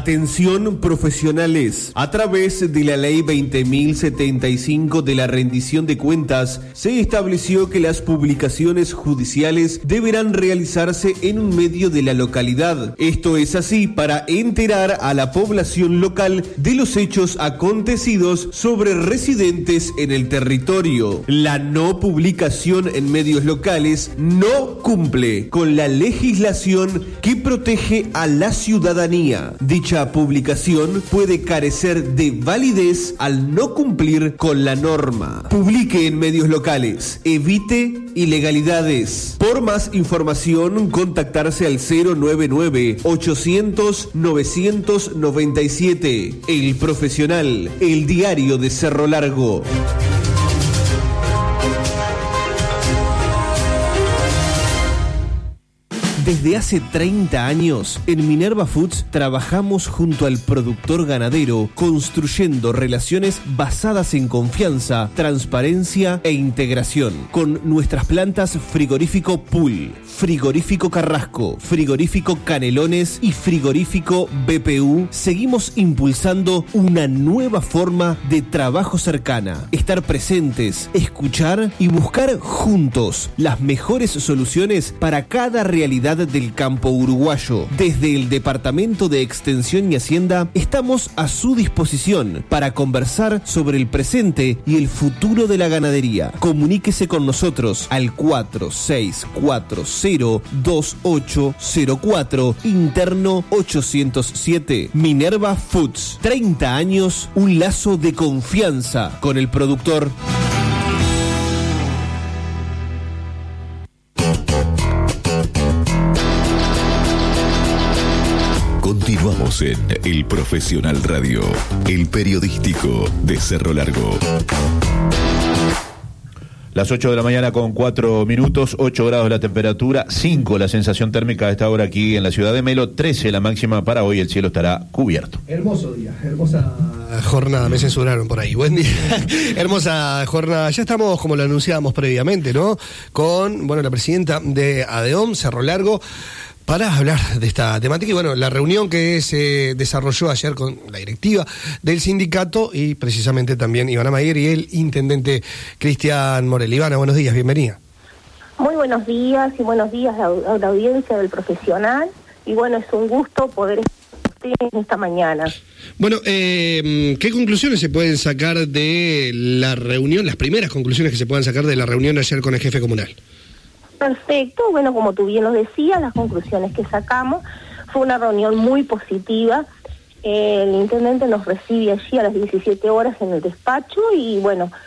Atención profesionales. A través de la Ley 20.075 de la rendición de cuentas, se estableció que las publicaciones judiciales deberán realizarse en un medio de la localidad. Esto es así para enterar a la población local de los hechos acontecidos sobre residentes en el territorio. La no publicación en medios locales no cumple con la legislación que protege a la ciudadanía. Dicha publicación puede carecer de validez al no cumplir con la norma. Publique en medios locales. Evite ilegalidades. Por más información, contactarse al 099-800-997. El Profesional, el diario de Cerro Largo. Desde hace 30 años, en Minerva Foods trabajamos junto al productor ganadero, construyendo relaciones basadas en confianza, transparencia e integración. Con nuestras plantas Frigorífico Pool, Frigorífico Carrasco, Frigorífico Canelones y Frigorífico BPU, seguimos impulsando una nueva forma de trabajo cercana. Estar presentes, escuchar y buscar juntos las mejores soluciones para cada realidad del campo uruguayo. Desde el Departamento de Extensión y Hacienda estamos a su disposición para conversar sobre el presente y el futuro de la ganadería. Comuníquese con nosotros al 46402804, interno 807. Minerva Foods, 30 años, un lazo de confianza con el productor. Continuamos en El Profesional Radio, el periodístico de Cerro Largo. Las 8 de la mañana con 4 minutos, 8 grados la temperatura, 5 la sensación térmica a esta hora aquí en la ciudad de Melo, 13 la máxima para hoy, el cielo estará cubierto. Hermoso día, hermosa jornada, me censuraron por ahí, buen día, hermosa jornada, ya estamos como lo anunciábamos previamente, ¿no? Con, la presidenta de ADEOM, Cerro Largo, para hablar de esta temática y la reunión que se desarrolló ayer con la directiva del sindicato y precisamente también Ivana Mayer y el intendente Cristian Morel. Ivana, buenos días, bienvenida. Muy buenos días y buenos días a la audiencia del Profesional y es un gusto poder estar con ustedes esta mañana. ¿Qué conclusiones se pueden sacar de la reunión, las primeras conclusiones que se puedan sacar de la reunión ayer con el jefe comunal? Perfecto, como tú bien lo decías, las conclusiones que sacamos, fue una reunión muy positiva. El intendente nos recibe allí a las 17 horas en el despacho y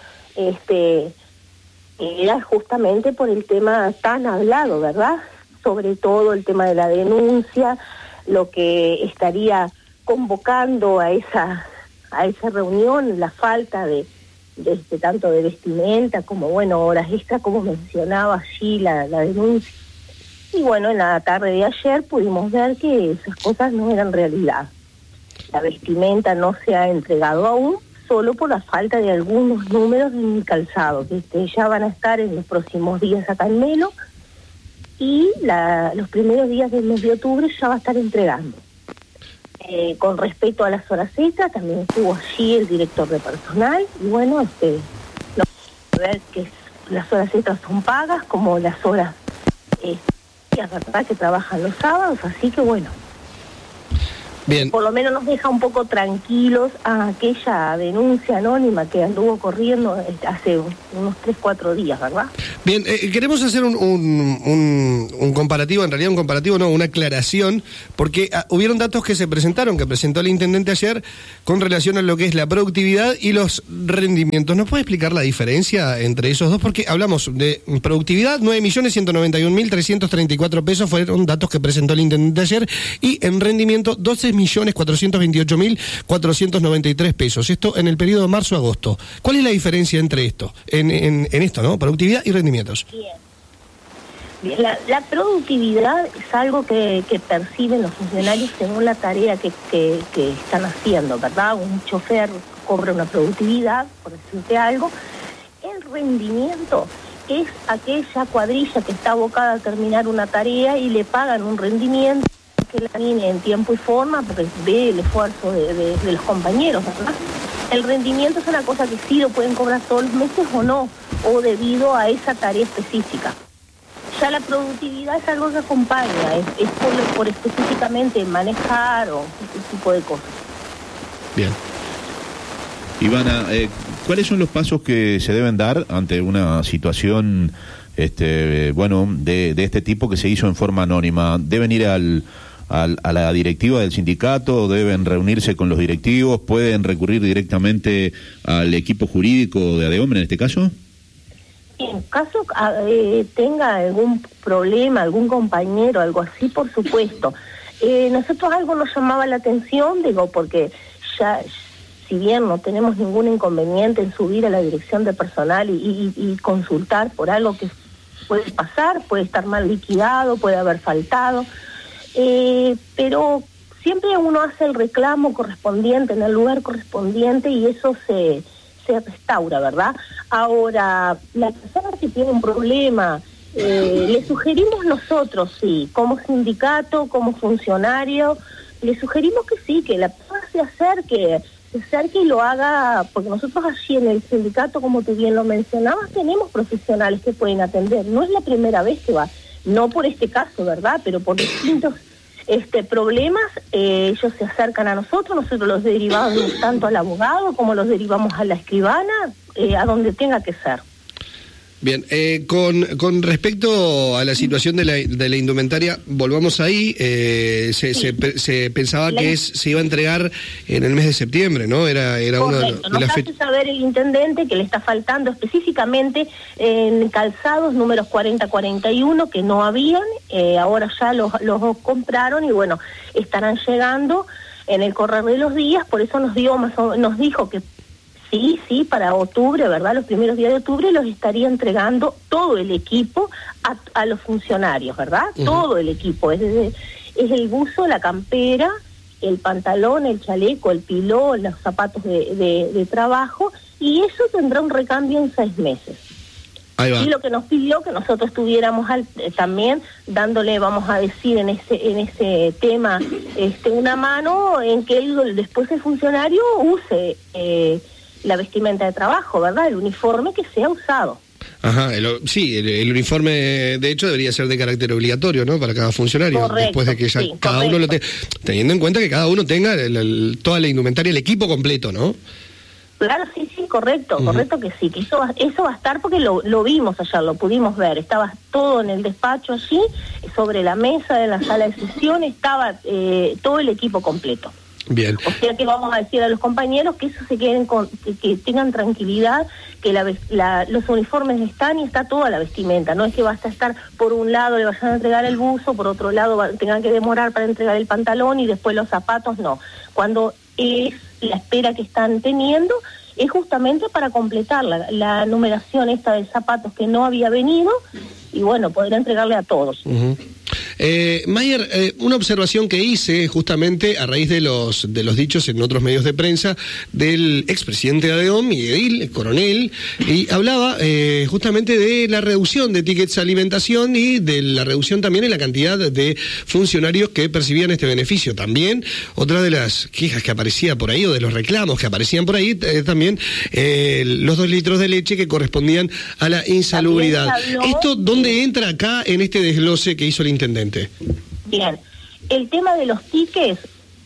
era justamente por el tema tan hablado, ¿verdad? Sobre todo el tema de la denuncia, lo que estaría convocando a esa reunión, la falta de tanto de vestimenta como horas extra, como mencionaba allí la denuncia. Y en la tarde de ayer pudimos ver que esas cosas no eran realidad. La vestimenta no se ha entregado aún, solo por la falta de algunos números en el calzado, que ya van a estar en los próximos días acá en Melo, y los primeros días del mes de octubre ya va a estar entregando. Con respecto a las horas extras, también estuvo allí el director de personal y no ver que las horas extras son pagas como las horas verdad que trabajan los sábados, así que bien. Por lo menos nos deja un poco tranquilos a aquella denuncia anónima que anduvo corriendo hace unos 3-4 días, ¿verdad? Bien, queremos hacer un comparativo, en realidad un comparativo no, una aclaración, porque hubieron datos que se presentaron, que presentó el intendente ayer, con relación a lo que es la productividad y los rendimientos. ¿Nos puede explicar la diferencia entre esos dos? Porque hablamos de productividad, 9.191.334 pesos fueron datos que presentó el intendente ayer, y en rendimiento, 12.428.493 pesos. Esto en el periodo de marzo-agosto. ¿Cuál es la diferencia entre esto? En esto, ¿no? Productividad y rendimientos. Bien. La productividad es algo que perciben los funcionarios según la tarea que están haciendo, ¿verdad? Un chofer cobra una productividad, por decirte algo. El rendimiento es aquella cuadrilla que está abocada a terminar una tarea y le pagan un rendimiento que la termine en tiempo y forma, porque ve el esfuerzo de los compañeros, ¿verdad? El rendimiento es una cosa que sí lo pueden cobrar todos los meses o no, o debido a esa tarea específica. Ya la productividad es algo que acompaña, es por específicamente manejar o ese tipo de cosas. Bien. Ivana, ¿cuáles son los pasos que se deben dar ante una situación de este tipo que se hizo en forma anónima? ¿Deben ir a la directiva del sindicato? ¿Deben reunirse con los directivos? ¿Pueden recurrir directamente al equipo jurídico de ADEOM en este caso? En caso tenga algún problema, algún compañero, algo así, por supuesto. Nosotros algo nos llamaba la atención, porque ya, si bien no tenemos ningún inconveniente en subir a la dirección de personal y consultar por algo que puede pasar, puede estar mal liquidado, puede haber faltado, pero siempre uno hace el reclamo correspondiente en el lugar correspondiente y eso se restaura, ¿verdad? Ahora, la persona que tiene un problema, le sugerimos nosotros, sí, como sindicato, como funcionario, le sugerimos que sí, que la persona se acerque y lo haga, porque nosotros allí en el sindicato, como tú bien lo mencionabas, tenemos profesionales que pueden atender. No es la primera vez que va, no por este caso, ¿verdad? Pero por distintos problemas, ellos se acercan a nosotros los derivamos tanto al abogado como los derivamos a la escribana, a donde tenga que ser. Bien, con respecto a la situación de la indumentaria, volvamos ahí, se pensaba que se iba a entregar en el mes de septiembre, ¿no? Era una de las fechas. Nos hace saber el intendente que le está faltando específicamente en calzados números 40-41 que no habían, ahora ya los compraron y bueno, estarán llegando en el correr de los días, por eso nos dijo que sí, para octubre, ¿verdad? Los primeros días de octubre los estaría entregando todo el equipo a los funcionarios, ¿verdad? Uh-huh. Todo el equipo, es el buzo, la campera, el pantalón, el chaleco, el pilón, los zapatos de trabajo, y eso tendrá un recambio en 6 meses. Ahí va. Y lo que nos pidió que nosotros estuviéramos también dándole, vamos a decir, en ese tema, una mano en que después el funcionario use la vestimenta de trabajo, ¿verdad? El uniforme que sea usado. Ajá, el uniforme de hecho debería ser de carácter obligatorio, ¿no? Para cada funcionario. Correcto, después de que ya cada uno lo tenga, teniendo en cuenta que cada uno tenga toda la indumentaria, el equipo completo, ¿no? Claro, sí, correcto, correcto que sí, que eso va a estar porque lo vimos ayer, lo pudimos ver, estaba todo en el despacho allí, sobre la mesa de la sala de sesión, estaba todo el equipo completo. Bien. O sea que vamos a decir a los compañeros que eso se queden que tengan tranquilidad, que los uniformes están y está toda la vestimenta, no es que basta estar por un lado le vayan a entregar el buzo, por otro lado tengan que demorar para entregar el pantalón y después los zapatos, no. Cuando es la espera que están teniendo es justamente para completar la numeración esta de zapatos que no había venido y bueno, poder entregarle a todos. Uh-huh. Mayer, una observación que hice justamente a raíz de los dichos en otros medios de prensa del expresidente de ADEOM, Miguel, el coronel, y hablaba justamente de la reducción de tickets de alimentación y de la reducción también en la cantidad de funcionarios que percibían este beneficio. También, otra de las quejas que aparecía por ahí, o de los reclamos que aparecían por ahí, también los 2 litros de leche que correspondían a la insalubridad. ¿Esto dónde entra acá en este desglose que hizo el intendente? Bien, el tema de los tickets,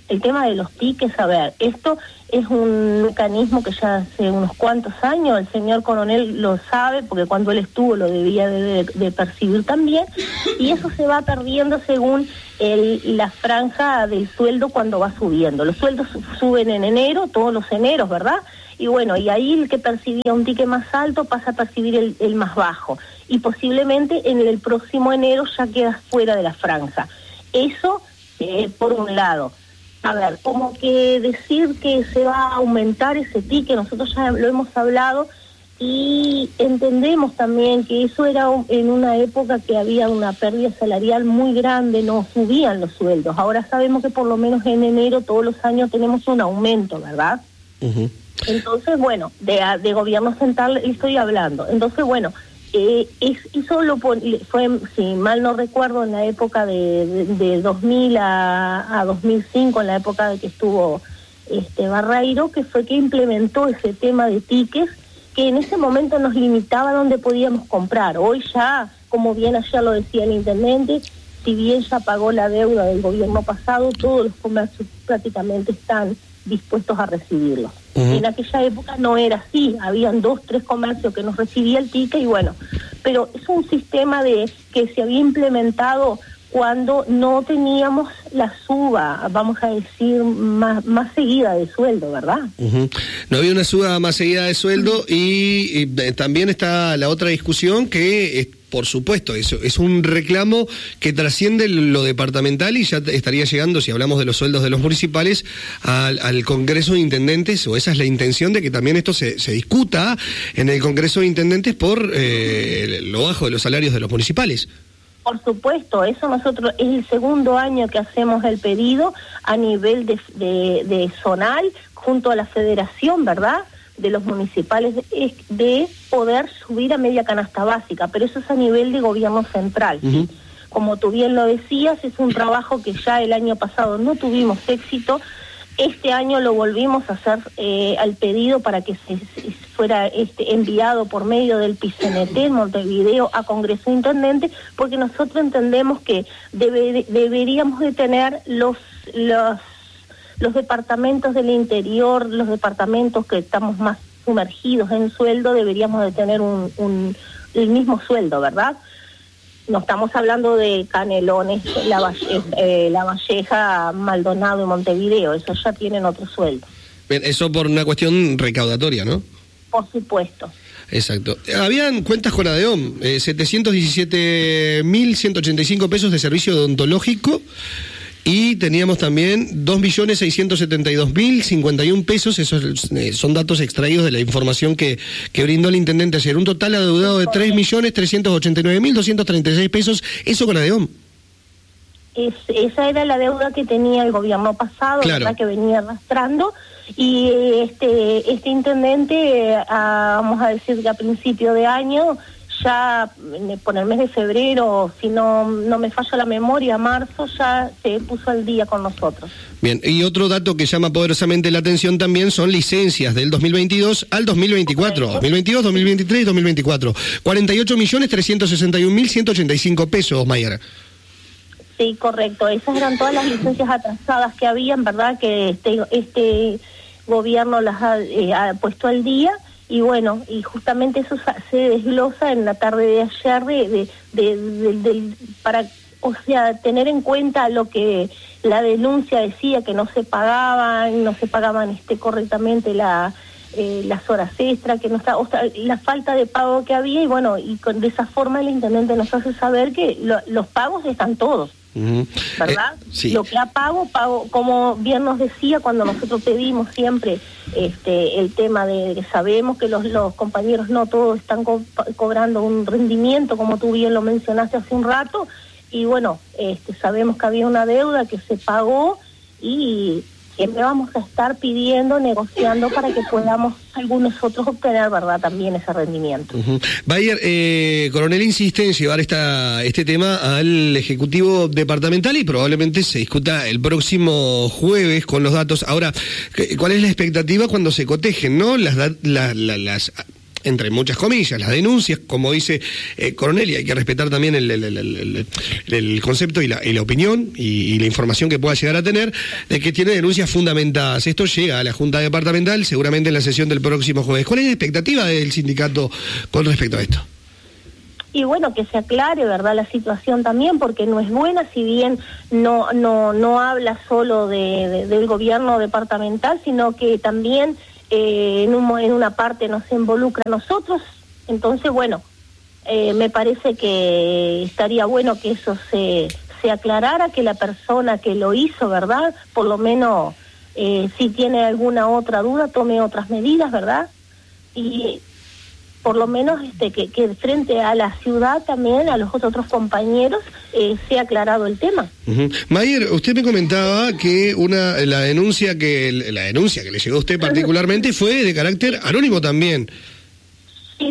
a ver, esto es un mecanismo que ya hace unos cuantos años, el señor coronel lo sabe, porque cuando él estuvo lo debía de percibir también, y eso se va perdiendo según la franja del sueldo cuando va subiendo. Los sueldos suben en enero, todos los eneros, ¿verdad? Y bueno, y ahí el que percibía un ticket más alto pasa a percibir el más bajo. Y posiblemente en el próximo enero ya queda fuera de la franja. Eso, por un lado. A ver, como que decir que se va a aumentar ese ticket, nosotros ya lo hemos hablado y entendemos también que eso era en una época que había una pérdida salarial muy grande, no subían los sueldos. Ahora sabemos que por lo menos en enero todos los años tenemos un aumento, ¿verdad? Uh-huh. Entonces, bueno, de gobierno central estoy hablando. Entonces, bueno, Eso fue, si mal no recuerdo, en la época de 2000 a 2005, en la época de que estuvo Barreiro, que fue que implementó ese tema de tickets, que en ese momento nos limitaba donde podíamos comprar. Hoy ya, como bien ayer lo decía el intendente, si bien ya pagó la deuda del gobierno pasado, todos los comercios prácticamente están dispuestos a recibirlo. En aquella época no era así, habían 2, 3 comercios que nos recibía el ticket y bueno, pero es un sistema que se había implementado cuando no teníamos la suba, vamos a decir, más seguida de sueldo, ¿verdad? No había una suba más seguida de sueldo y también está la otra discusión que por supuesto, eso es un reclamo que trasciende lo departamental y ya estaría llegando, si hablamos de los sueldos de los municipales, al Congreso de Intendentes, o esa es la intención de que también esto se discuta en el Congreso de Intendentes por lo bajo de los salarios de los municipales. Por supuesto, eso nosotros es el segundo año que hacemos el pedido a nivel de zonal, junto a la federación, ¿verdad?, de los municipales, de poder subir a media canasta básica, pero eso es a nivel de gobierno central. Como tú bien lo decías, es un trabajo que ya el año pasado no tuvimos éxito. Este año lo volvimos a hacer al pedido para que se fuera enviado por medio del PICNT en Montevideo a Congreso de Intendentes, porque nosotros entendemos que deberíamos de tener los departamentos del interior, los departamentos que estamos más sumergidos en sueldo, deberíamos de tener el mismo sueldo, ¿verdad? No estamos hablando de Canelones, La Valleja, Maldonado y Montevideo, esos ya tienen otro sueldo. Bien, eso por una cuestión recaudatoria, ¿no? Por supuesto. Exacto. Habían cuentas con ADEOM, 717.185 pesos de servicio odontológico. Y teníamos también 2.672.051 pesos, esos son datos extraídos de la información que brindó el intendente ayer. Un total adeudado de 3.389.236 pesos, eso con ADEOM. Esa era la deuda que tenía el gobierno pasado, claro, ¿verdad?, que venía arrastrando, y este intendente, vamos a decir que a principio de año, ya por el mes de febrero, si no me falla la memoria, marzo, ya se puso al día con nosotros. Bien, y otro dato que llama poderosamente la atención también son licencias del 2022 al 2024, 2022, 2023 y 2024. 48.361.185 pesos, Mayra. Sí, correcto. Esas eran todas las licencias atrasadas que habían, ¿verdad?, que este gobierno las ha puesto al día. Y bueno, y justamente eso se desglosa en la tarde de ayer para, o sea, tener en cuenta lo que la denuncia decía, que no se pagaban correctamente las horas extra, que no está, o sea, la falta de pago que había, y bueno, de esa forma el intendente nos hace saber que los pagos están todos. ¿Verdad? Sí. Lo que pago, como bien nos decía cuando nosotros pedimos siempre el tema de que sabemos que los compañeros no todos están cobrando un rendimiento, como tú bien lo mencionaste hace un rato, y bueno, sabemos que había una deuda que se pagó y siempre vamos a estar pidiendo, negociando para que podamos algunos otros obtener, ¿verdad?, también ese rendimiento. Bayer, Coronel insiste en llevar este tema al Ejecutivo Departamental y probablemente se discuta el próximo jueves con los datos. Ahora, ¿cuál es la expectativa cuando se cotejen, no? Las entre muchas comillas, las denuncias, como dice Coronel, y hay que respetar también el concepto y la opinión y la información que pueda llegar a tener, de que tiene denuncias fundamentadas. Esto llega a la Junta Departamental seguramente en la sesión del próximo jueves. ¿Cuál es la expectativa del sindicato con respecto a esto? Y bueno, que se aclare, ¿verdad?, la situación también, porque no es buena, si bien no habla solo del gobierno departamental, sino que también en una parte nos involucra a nosotros. Entonces, bueno, me parece que estaría bueno que eso se aclarara, que la persona que lo hizo, ¿verdad?, por lo menos si tiene alguna otra duda, tome otras medidas, ¿verdad? Y por lo menos que frente a la ciudad también, a los otros compañeros, sea aclarado el tema. Mayer, usted me comentaba que la denuncia que le llegó a usted particularmente fue de carácter anónimo también. Sí,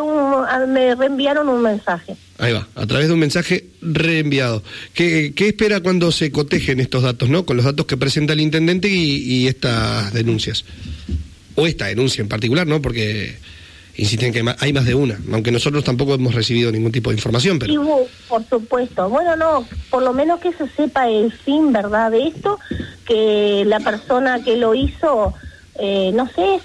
me reenviaron un mensaje. Ahí va, a través de un mensaje reenviado. ¿Qué espera cuando se cotejen estos datos, ¿no? Con los datos que presenta el intendente y estas denuncias? O esta denuncia en particular, ¿no? Porque insisten que hay más de una, aunque nosotros tampoco hemos recibido ningún tipo de información, pero... Sí, por supuesto. Bueno, no, por lo menos que se sepa el fin, ¿verdad?, de esto, que la persona que lo hizo, no sé...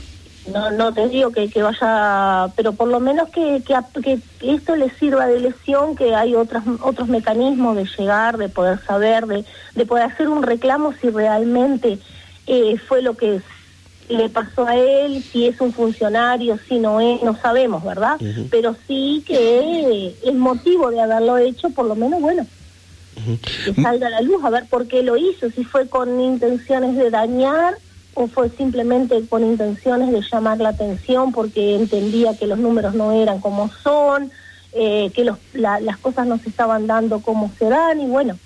No te digo que vaya, pero por lo menos que esto le sirva de lección, que hay otros mecanismos de llegar, de poder saber, de poder hacer un reclamo si realmente fue lo que le pasó a él, si es un funcionario, si no es, no sabemos, ¿verdad? Uh-huh. Pero sí que el motivo de haberlo hecho, por lo menos, bueno, uh-huh, que salga a la luz, a ver por qué lo hizo, si fue con intenciones de dañar o fue simplemente con intenciones de llamar la atención porque entendía que los números no eran como son, que las cosas no se estaban dando como se dan, y bueno,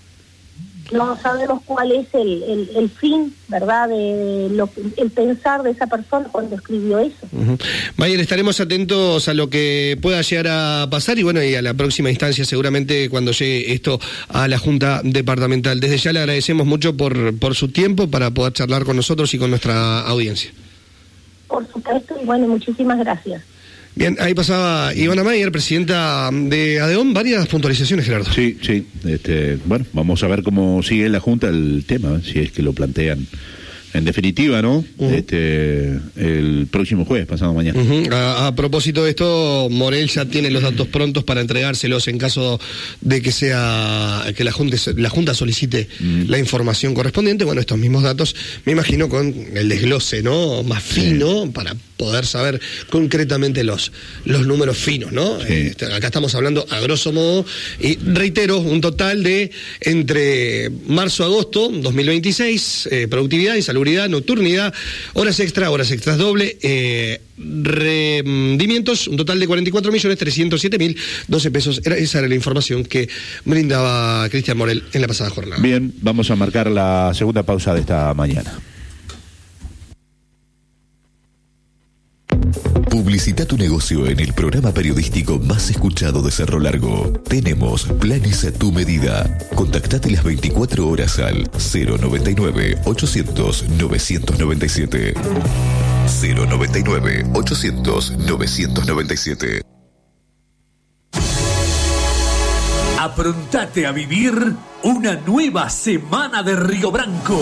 no sabemos cuál es el fin, ¿verdad?, el pensar de esa persona cuando escribió eso. Uh-huh. Mayer, estaremos atentos a lo que pueda llegar a pasar y bueno, y a la próxima instancia seguramente cuando llegue esto a la Junta Departamental. Desde ya le agradecemos mucho por su tiempo para poder charlar con nosotros y con nuestra audiencia. Por supuesto, y bueno, muchísimas gracias. Bien, ahí pasaba Ivana Mayer, presidenta de ADEOM. Varias puntualizaciones, Gerardo. Sí. Bueno, vamos a ver cómo sigue la Junta el tema, si es que lo plantean en definitiva, ¿no? Uh-huh. El próximo jueves, pasado mañana. Uh-huh. A propósito de esto, Morel ya tiene los datos prontos para entregárselos en caso de que la Junta solicite la información correspondiente. Bueno, estos mismos datos, me imagino, con el desglose, ¿no?, más fino, sí, para poder saber concretamente los números finos, ¿no? Sí. Acá estamos hablando a grosso modo, y reitero, un total de entre marzo-agosto 2026, productividad, insalubridad, nocturnidad, horas extras doble, rendimientos, un total de 44.307.012 pesos. Esa era la información que brindaba Cristian Morel en la pasada jornada. Bien, vamos a marcar la segunda pausa de esta mañana. Publicita tu negocio en el programa periodístico más escuchado de Cerro Largo. Tenemos planes a tu medida. Contactate las 24 horas al 099-800-997. 099-800-997. Aprontate a vivir una nueva semana de Río Branco.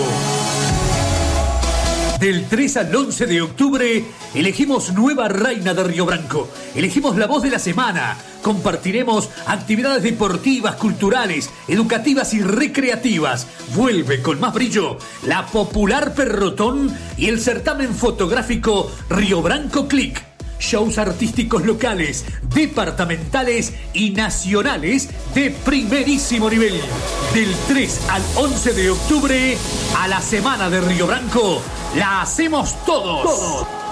Del 3 al 11 de octubre, elegimos nueva reina de Río Branco. Elegimos la voz de la semana. Compartiremos actividades deportivas, culturales, educativas y recreativas. Vuelve con más brillo la popular Perrotón y el certamen fotográfico Río Branco Click. Shows artísticos locales, departamentales y nacionales de primerísimo nivel. Del 3 al 11 de octubre, a la Semana de Río Branco, la hacemos todos.